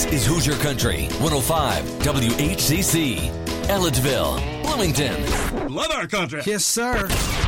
This is Hoosier Country 105 WHCC. Ellettsville, Bloomington. Love our country. Yes, sir.